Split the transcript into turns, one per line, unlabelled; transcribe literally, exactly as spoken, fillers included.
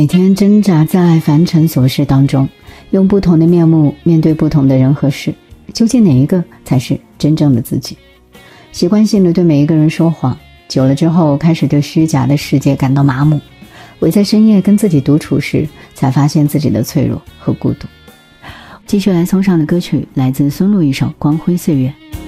每天挣扎在凡尘琐事当中，用不同的面目面对不同的人和事，究竟哪一个才是真正的自己？习惯性的对每一个人说谎，久了之后开始对虚假的世界感到麻木，唯在深夜跟自己独处时，才发现自己的脆弱和孤独。继续来送上的歌曲来自孙露一首《光辉岁月》。